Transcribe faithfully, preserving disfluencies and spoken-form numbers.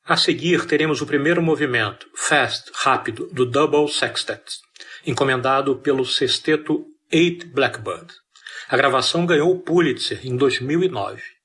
A seguir, teremos o primeiro movimento, Fast, rápido, do Double Sextet, encomendado pelo sexteto Eight Blackbird. A gravação ganhou o Pulitzer em dois mil e nove.